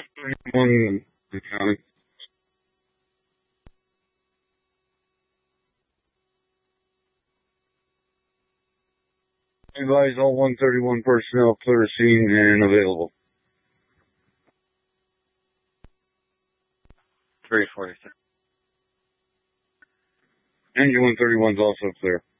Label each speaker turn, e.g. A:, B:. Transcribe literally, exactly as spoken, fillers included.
A: One county. Advise all one thirty-one personnel clear scene and available. three forty-six. Engine one thirty-one is also clear.